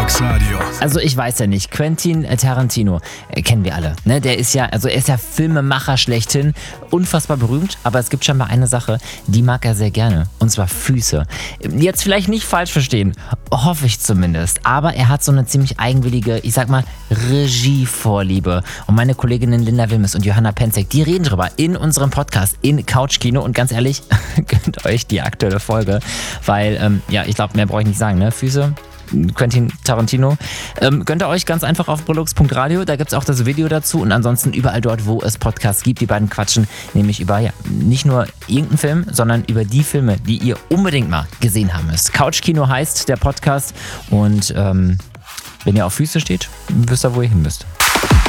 Deluxe-Radio. Also ich weiß ja nicht, Quentin Tarantino, kennen wir alle, ne? Er ist ja Filmemacher schlechthin, unfassbar berühmt, aber es gibt scheinbar eine Sache, die mag er sehr gerne, und zwar Füße. Jetzt vielleicht nicht falsch verstehen, hoffe ich zumindest, aber er hat so eine ziemlich eigenwillige, ich sag mal, Regievorliebe. Und meine Kolleginnen Linda Wilmes und Johanna Penzek, die reden drüber in unserem Podcast in Couchkino, und ganz ehrlich, gönnt euch die aktuelle Folge, weil, ich glaube, mehr brauche ich nicht sagen, ne? Füße, Quentin Tarantino. Gönnt ihr euch ganz einfach auf brillux.radio, da gibt es auch das Video dazu, und ansonsten überall dort, wo es Podcasts gibt. Die beiden quatschen nämlich über, nicht nur irgendeinen Film, sondern über die Filme, die ihr unbedingt mal gesehen haben müsst. Couchkino heißt der Podcast, und wenn ihr auf Füße steht, wisst ihr, wo ihr hin müsst.